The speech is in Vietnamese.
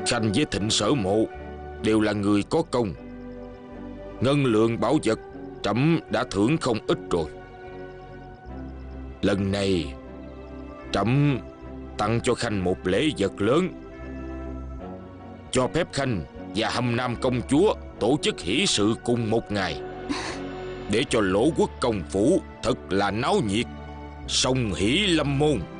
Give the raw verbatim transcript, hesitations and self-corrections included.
Khanh với Thịnh Sở Mộ đều là người có công. Ngân lượng bảo vật trẫm đã thưởng không ít rồi. Lần này trẫm tặng cho Khanh một lễ vật lớn, cho phép Khanh và Hâm Nam công chúa tổ chức hỷ sự cùng một ngày, để cho Lỗ Quốc công phủ thật là náo nhiệt, song hỷ lâm môn.